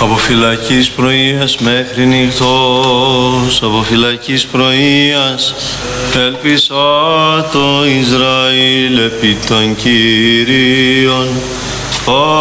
Από φυλακής πρωίας μέχρι νυχτός, από φυλακής πρωίας, έλπισα το Ισραήλ επί των Κυρίων.